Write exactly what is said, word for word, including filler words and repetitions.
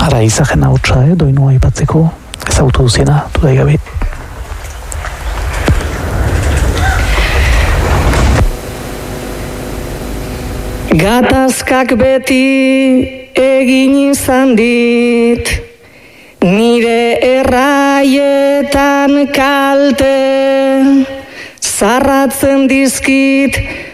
Ara izagen hautsa, eh, doinua aipatzeko, ezagutu duziena, dudai gabe. Gatazkak beti egin izan dit, nire erraietan kalte, zarratzen dizkit